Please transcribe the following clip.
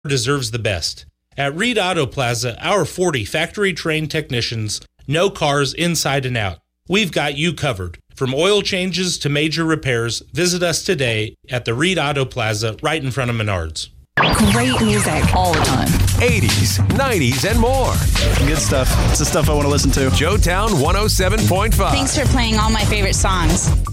deserves the best. At Reed Auto Plaza, our 40 factory-trained technicians know cars inside and out. We've got you covered. From oil changes to major repairs, visit us today at the Reed Auto Plaza right in front of Menards. Great music all the time. 80s, 90s, and more. Good stuff. It's the stuff I want to listen to. Joetown 107.5. Thanks for playing all my favorite songs.